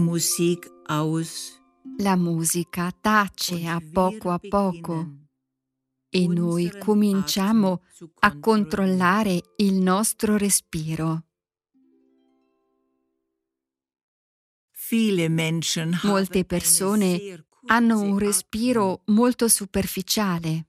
Musik aus La musica tace a poco e noi cominciamo a controllare il nostro respiro. Molte persone hanno un respiro molto superficiale.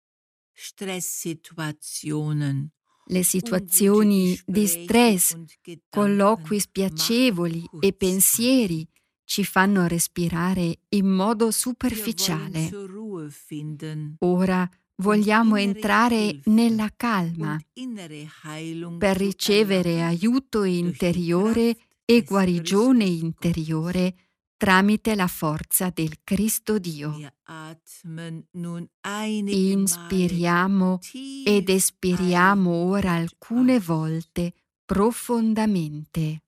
Le situazioni di stress, colloqui spiacevoli e pensieri ci fanno respirare in modo superficiale. Ora vogliamo entrare nella calma per ricevere aiuto interiore e guarigione interiore tramite la forza del Cristo Dio. Inspiriamo ed espiriamo ora alcune volte profondamente.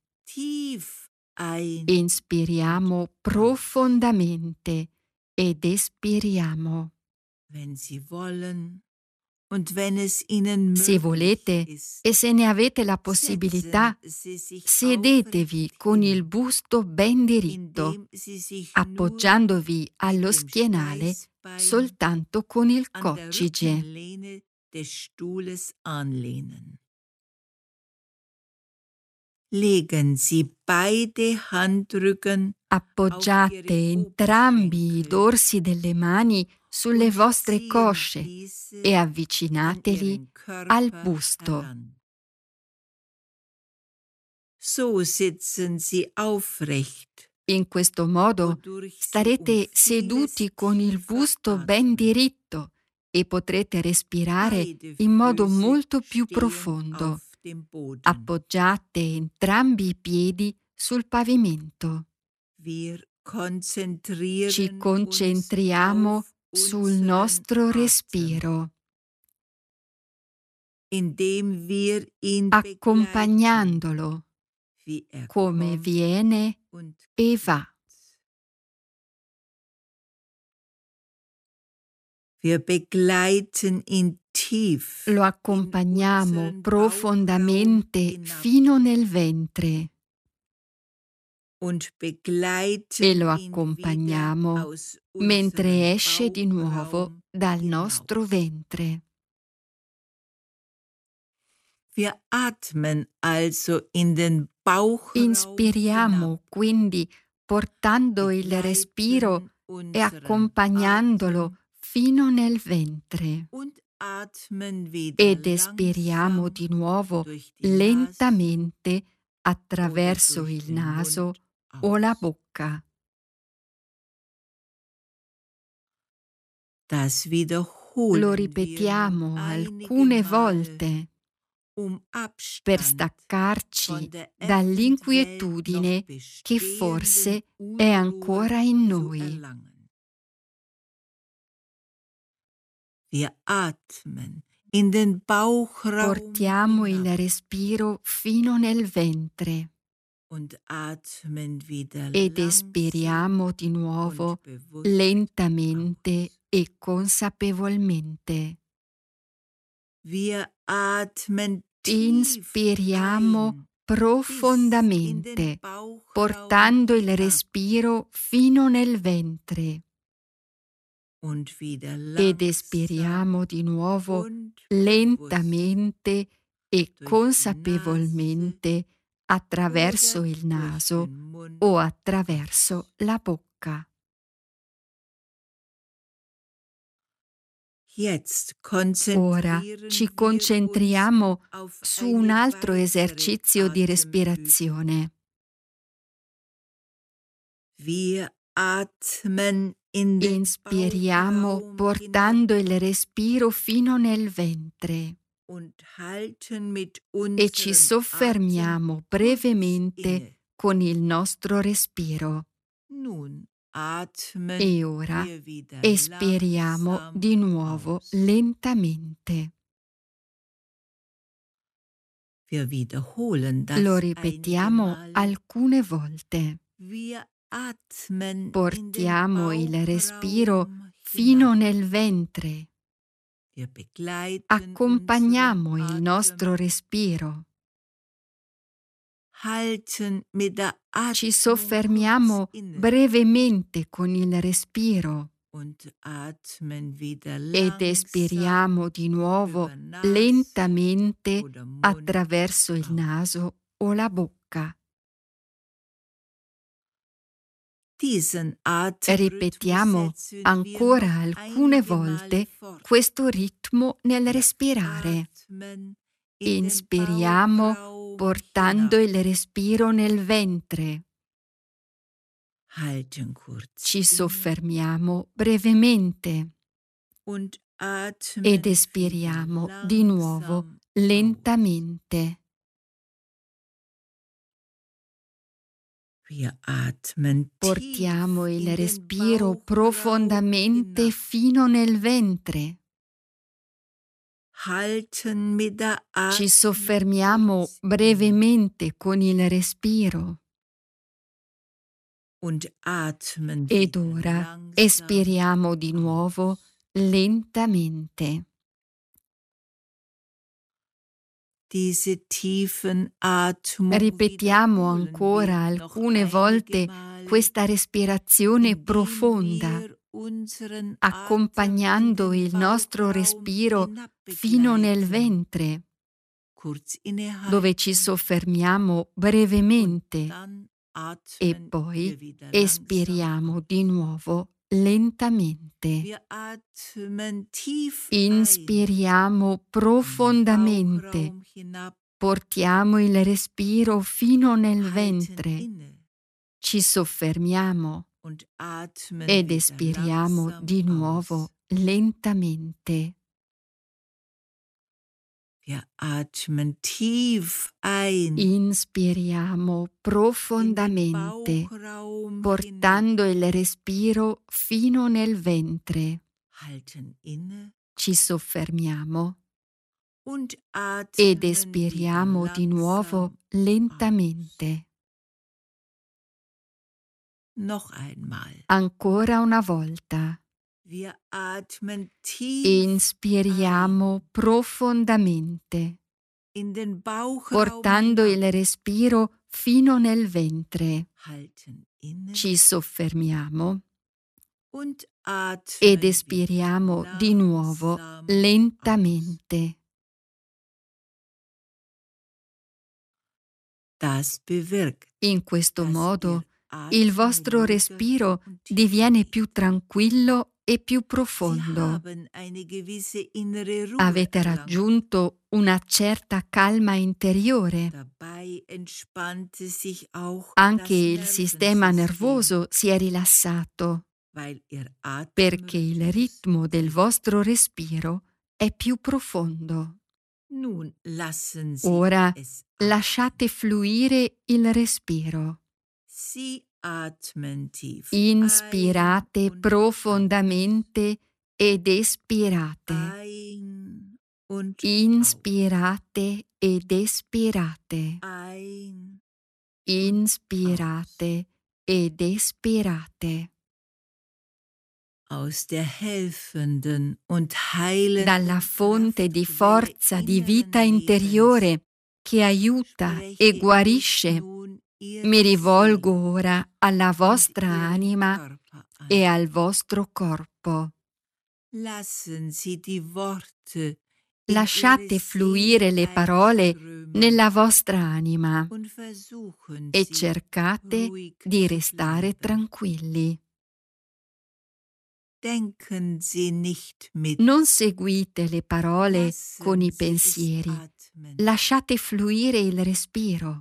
Inspiriamo profondamente ed espiriamo. Se volete e se ne avete la possibilità, sedetevi con il busto ben diritto, appoggiandovi allo schienale soltanto con il coccige. Legen Sie beide Handrücken Appoggiate entrambi i dorsi delle mani sulle vostre cosce e avvicinateli al busto. So sitzen Sie aufrecht. In questo modo starete seduti con il busto ben diritto e potrete respirare in modo molto più profondo. Appoggiate entrambi i piedi sul pavimento. Ci concentriamo sul nostro respiro, accompagnandolo come viene e va. Lo accompagniamo profondamente fino nel ventre e lo accompagniamo mentre esce di nuovo dal nostro ventre. Inspiriamo quindi portando il respiro e accompagnandolo fino nel ventre ed espiriamo di nuovo lentamente attraverso il naso o la bocca. Lo ripetiamo alcune volte per staccarci dall'inquietudine che forse è ancora in noi. Portiamo il respiro fino nel ventre ed espiriamo di nuovo lentamente e consapevolmente. Inspiriamo profondamente, portando il respiro fino nel ventre ed espiriamo di nuovo lentamente e consapevolmente attraverso il naso o attraverso la bocca. Ora ci concentriamo su un altro esercizio di respirazione. Inspiriamo portando il respiro fino nel ventre e ci soffermiamo brevemente con il nostro respiro. E ora espiriamo di nuovo lentamente. Lo ripetiamo alcune volte. Portiamo il respiro fino nel ventre. Accompagniamo il nostro respiro. Ci soffermiamo brevemente con il respiro ed espiriamo di nuovo lentamente attraverso il naso o la bocca. Ripetiamo ancora alcune volte questo ritmo nel respirare. Inspiriamo portando il respiro nel ventre. Ci soffermiamo brevemente ed espiriamo di nuovo lentamente. Portiamo il respiro profondamente fino nel ventre. Ci soffermiamo brevemente con il respiro. Ed ora espiriamo di nuovo lentamente. Ripetiamo ancora alcune volte questa respirazione profonda, accompagnando il nostro respiro fino nel ventre, dove ci soffermiamo brevemente e poi espiriamo di nuovo lentamente. Inspiriamo profondamente, portiamo il respiro fino nel ventre, ci soffermiamo ed espiriamo di nuovo lentamente. Inspiriamo profondamente, portando il respiro fino nel ventre. Ci soffermiamo ed espiriamo di nuovo lentamente. Ancora una volta. Inspiriamo profondamente, portando il respiro fino nel ventre. Ci soffermiamo ed espiriamo di nuovo lentamente. In questo modo il vostro respiro diviene più tranquillo e più profondo. Avete raggiunto una certa calma interiore. Anche il sistema nervoso si è rilassato, perché il ritmo del vostro respiro è più profondo. Ora lasciate fluire il respiro. Inspirate profondamente ed espirate. Inspirate ed espirate. Inspirate ed espirate. Dalla fonte di forza di vita interiore che aiuta e guarisce, mi rivolgo ora alla vostra anima e al vostro corpo. Lasciate fluire le parole nella vostra anima e cercate di restare tranquilli. Non seguite le parole con i pensieri. Lasciate fluire il respiro.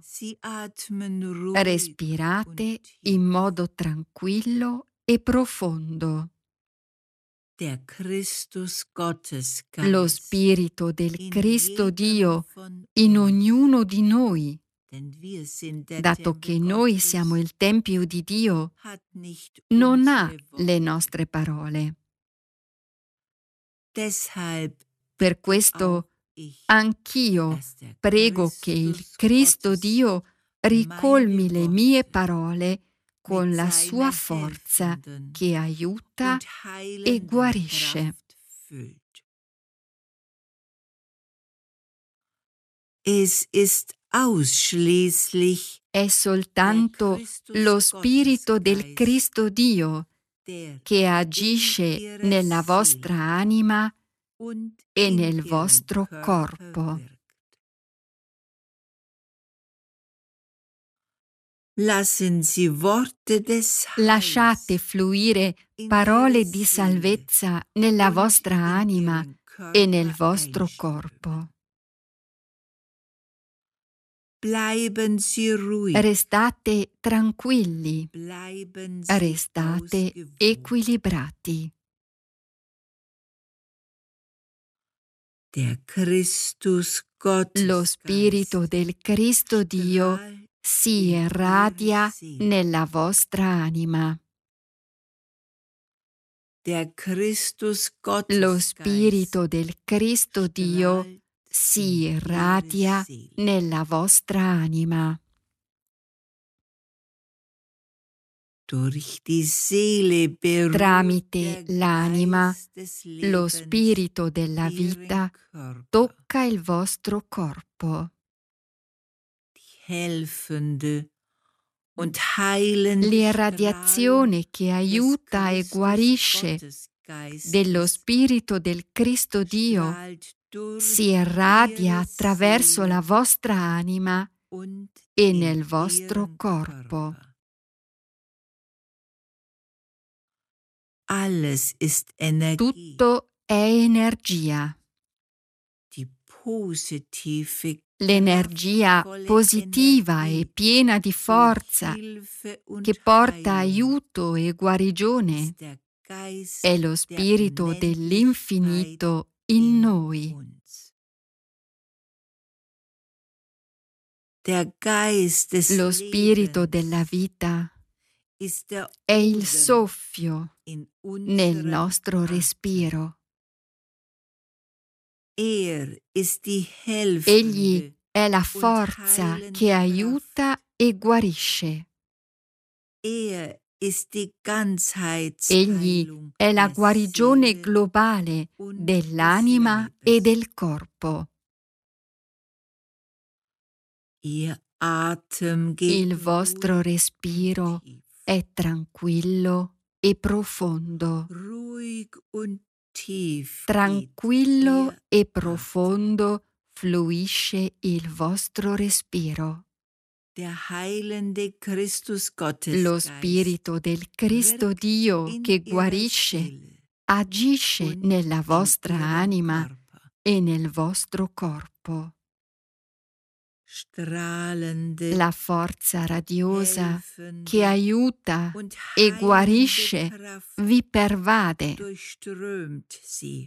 Respirate in modo tranquillo e profondo. Lo Spirito del Cristo Dio in ognuno di noi, dato che noi siamo il Tempio di Dio, non ha le nostre parole. Per questo anch'io prego che il Cristo Dio ricolmi le mie parole con la sua forza che aiuta e guarisce. ausschließlich è soltanto lo Spirito del Cristo Dio che agisce nella vostra anima e nel vostro corpo. Lassen Sie Worte des Lasciate fluire parole di salvezza nella vostra anima e nel vostro corpo. Bleiben Sie ruhig, Restate tranquilli, bleiben Sie restate ausgewogen. equilibrati. Der Christus Lo Spirito del Cristo Dio si irradia nella vostra anima. Der Christus Lo Spirito del Cristo Dio si irradia nella vostra anima. durch die Seele berührt Tramite der l'anima, Geist des lo Lebens Spirito della Ihren vita Körper. tocca il vostro corpo. Die helfende und heilende L'irradiazione che Strahlung des aiuta e Christus guarisce Gottesgeistes dello Spirito del Cristo Dio strahlt durch si irradia ihre attraverso Seele la vostra anima und e in nel vostro ihren corpo. Körper. Alles ist Energie. Tutto è energia. Die positive, L'energia kraftvolle positiva Energie e piena di für forza Hilfe und che porta Heilung aiuto e guarigione ist der Geist è lo der Spirito dell'infinito in noi. uns. Der Geist des Lo Spirito Lebens della vita ist der è il Odem soffio in nel unserem nostro Atem. respiro. Ist die helfende Egli è la forza heilende che aiuta e guarisce. Ist die Egli Ganzheitsheilung è la der guarigione Seele globale und dell'anima des Leibes. e del corpo. Ihr Atem geht Il vostro respiro tief, è tranquillo e profondo. ruhig und tief Tranquillo geht e Ihr profondo fluisce il vostro respiro. Der heilende Christus Lo Gottesgeist Spirito del Cristo wirkt Dio in che ihrer guarisce Seele agisce und nella in vostra ihrem anima Körper. e nel vostro corpo. Strahlende, La forza radiosa helfende che aiuta und e heilende guarisce Kraft vi pervade. durchströmt sie.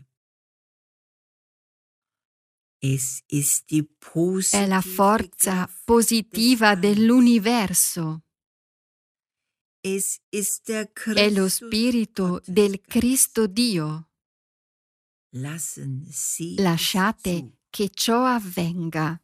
Es ist die positive È la forza Kraft positiva des Alls. dell'universo. Es ist der È lo Christus Spirito del Gottesgeist. Cristo Dio. Lassen Sie Lasciate es zu. che ciò avvenga.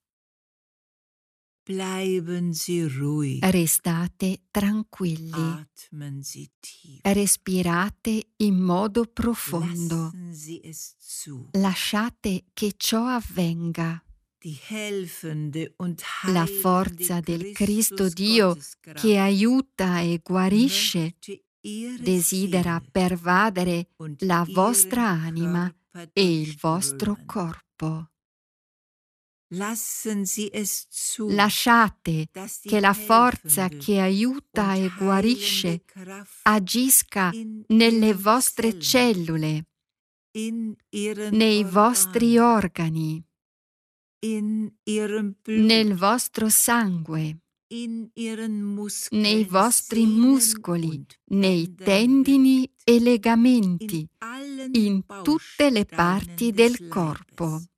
Bleiben Sie ruhig. Restate tranquilli. Atmen Sie tief. Respirate in modo profondo. Lassen Sie es zu. Lasciate che ciò avvenga. Die helfende und La heilende forza del Cristo Christus Dio Gotteskraft che aiuta e guarisce möchte Ihre desidera Seele pervadere und la Ihren vostra anima Körper e il vostro durchströmen. corpo. Lassen Sie es zu, Lasciate dass die che la forza helfende che aiuta und e guarisce heilende Kraft agisca in nelle Ihren vostre Zellen, cellule, in Ihren nei vostri Organen, organi, in Ihrem Blut, nel vostro sangue, in Ihren Muskeln, nei vostri Sehnen muscoli, und nei Bändern tendini wirkt, e legamenti, in allen in tutte le parti Bausteinen del des corpo. Leibes.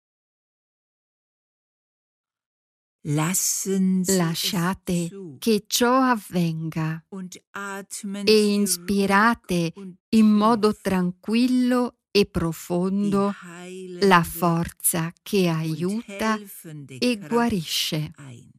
Lassen Sie Lasciate es zu che ciò avvenga und atmen e Sie inspirate ruhig und in modo tief tranquillo e die profondo heilende la forza che und aiuta helfende e Kraft guarisce. ein.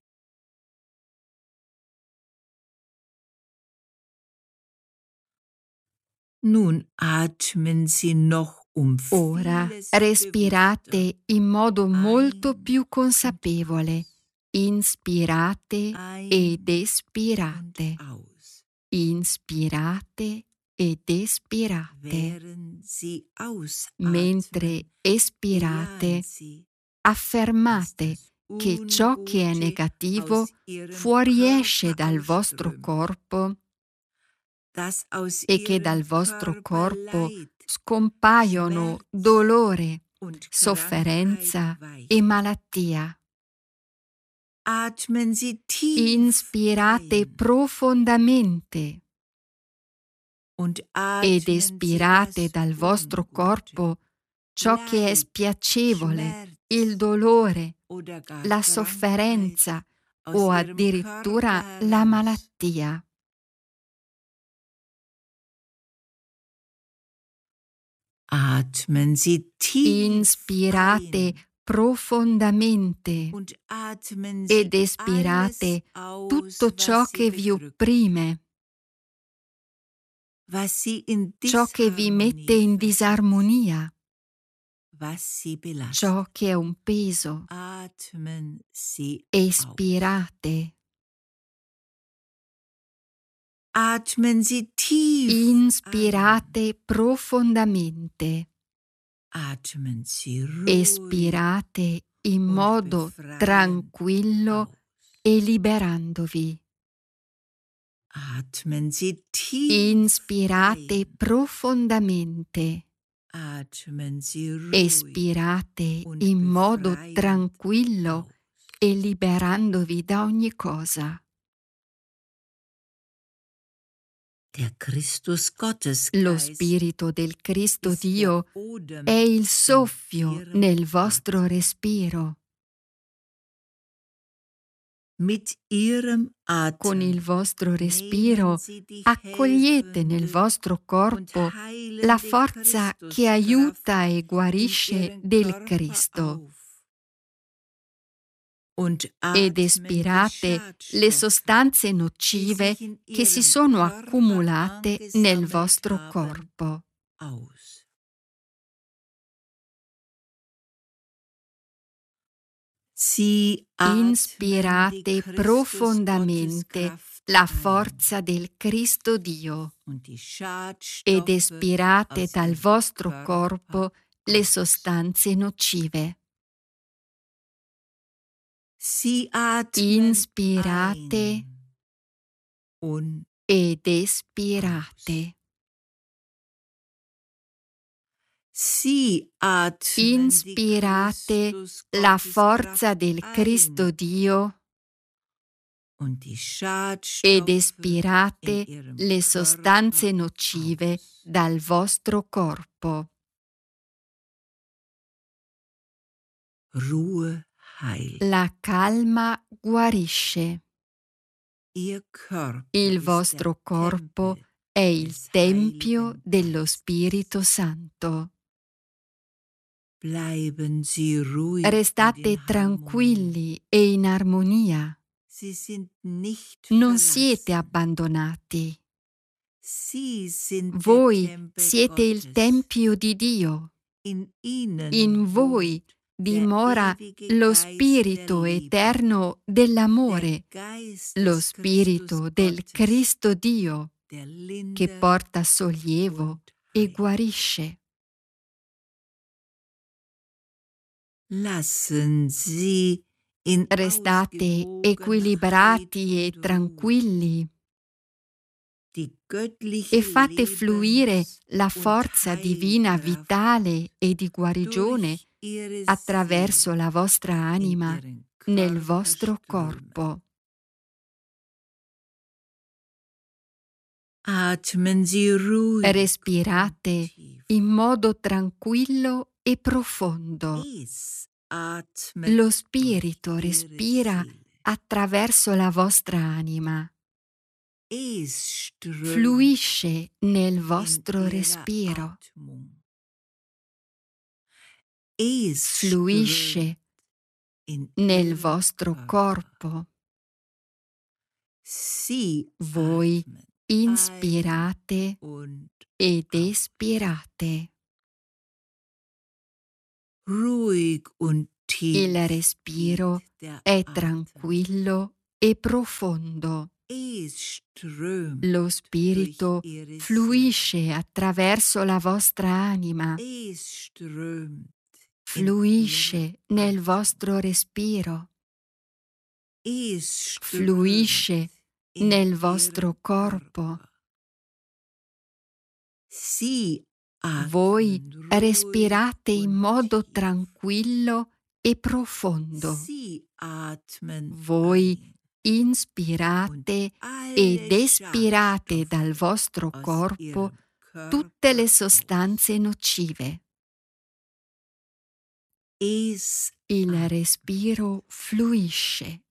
Nun atmen Sie noch Ora vieles respirate in modo molto ein più consapevole Inspirate ed und espirate. aus. Inspirate ed espirate. Während Sie Mentre ausatmen, espirate, bejahen Sie, affermate dass che ciò che è Ungute negativo aus Ihrem fuoriesce Körper dal vostro ausströmt, corpo dass aus e che dal Ihrem vostro Körper corpo Leid, scompaiono Schmerz dolore, und Krankheit sofferenza e weichen. malattia. Atmen Sie tief Inspirate ein profondamente und ed atmen Sie espirate das dal vostro Ungute, corpo ciò che è Leid, spiacevole, il Schmerz dolore, oder gar la Krankheit sofferenza aus o Ihrem addirittura Körper la heraus. malattia. Atmen Sie tief Inspirate ein profondamente und atmen Sie ed alles espirate aus, tutto ciò was Sie che vi bedrückt, opprime, was Sie in ciò che vi mette Disharmonie in versetzt, disarmonia, was Sie ciò belastet. che è un peso. Atmen Sie aus. Espirate. Atmen Sie tief ein. Inspirate profondamente. Atmen Sie ruhig Espirate in und modo befreiend tranquillo aus. e liberandovi. Atmen Sie tief Inspirate ein. profondamente. Atmen Sie ruhig Espirate und in modo befreiend tranquillo aus. e liberandovi da ogni cosa. Der Christus Lo Gottesgeist Spirito del Cristo ist der Dio Odem è il in soffio Ihrem nel vostro Atem. respiro. Mit Ihrem Con il Atem vostro nehmen respiro Sie die accogliete nel helfende vostro und corpo la heilende forza che Christuskraft aiuta e in guarisce Ihren del Körper Cristo auf und ed atmen die espirate le Schadstoffe, sostanze die nocive sich in che si Ihrem sono Körper accumulate nel angesammelt vostro haben, corpo. aus. Sie atmen Inspirate die Christus profondamente Gotteskraft la ein forza del Cristo Dio und die ed Schadstoffe espirate aus dal Ihrem vostro Körper corpo le aus. sostanze nocive. Sie atmen Inspirate ein und ed espirate. aus. Sie atmen die Inspirate Christus la forza Gotteskraft del Cristo ein Dio und die ed Schadstoffe in espirate Ihrem le sostanze Körper nocive aus. dal vostro corpo. Ruhe heilt. La calma guarisce. Ihr Körper Il ist der vostro corpo Tempel è il des Tempio Heiligen dello Geistes. Spirito Santo. Bleiben Sie ruhig und Restate in Harmonie. tranquilli e in armonia. Sie sind nicht Non siete verlassen. abbandonati. Sie sind der Voi Tempel siete il Gottes. Tempio di Dio. In ihnen In voi wohnt dimora der ewige lo Geist Spirito der Liebe, eterno der dell'amore, Geist lo des Spirito Christus del Gottes, Cristo Dio, der che lindert porta sollievo und e heilt. guarisce. Lassen Sie in Restate Ausgewogenheit equilibrati e und Ruhe tranquilli die göttliche e fate fluire Lebens- la und forza divina Heilkraft vitale e di guarigione durch Ihre attraverso Seele la vostra in anima Ihren nel Körper vostro strömen. corpo. Atmen Sie ruhig Respirate und tief. in modo tranquillo e profondo. Es atmet Lo durch spirito Ihre respira Seele. attraverso la vostra anima, Es strömt fluisce nel in vostro Ihrer respiro, Atmung. Es fluisce strömt in nel Ihrem vostro Körper. corpo. Sie Voi atmen inspirate ein und ed aus. espirate. Ruhig und Il respiro è tranquillo e profondo. Lo spirito fluisce attraverso la vostra anima, fluisce nel vostro respiro, fluisce nel vostro corpo. Voi respirate in modo tranquillo e profondo. Voi inspirate ed espirate dal vostro corpo tutte le sostanze nocive. Il respiro fluisce,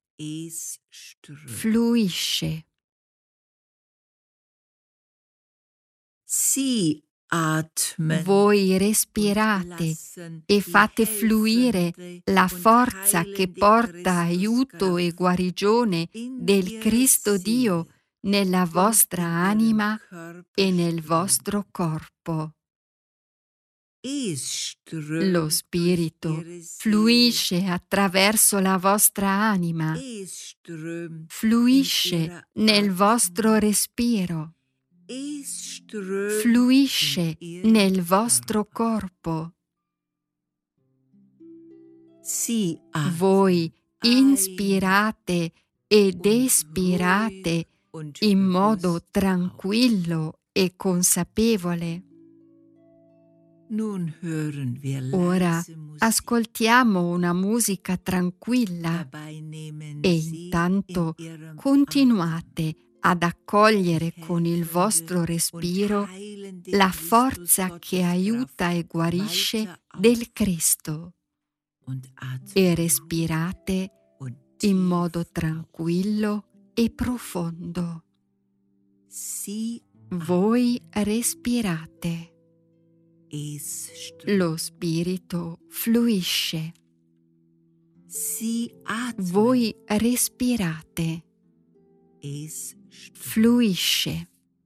fluisce. Voi respirate e fate fluire la forza che porta aiuto e guarigione del Cristo Dio nella vostra anima e nel vostro corpo. Lo spirito fluisce attraverso la vostra anima, fluisce nel vostro respiro, fluisce nel vostro corpo. Voi inspirate ed espirate in modo tranquillo e consapevole. Ora ascoltiamo una musica tranquilla e intanto continuate ad accogliere con il vostro respiro la forza che aiuta e guarisce del Cristo e respirate in modo tranquillo e profondo. Voi respirate. Lo spirito fluisce. Voi respirate. Fluisce.